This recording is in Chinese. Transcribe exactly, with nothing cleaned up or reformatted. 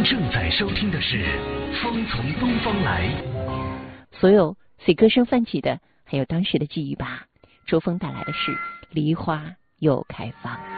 您正在收听的是《风从东方来》。 所有随歌声泛起的，还有当时的记忆吧。周峰带来的是梨花又开放。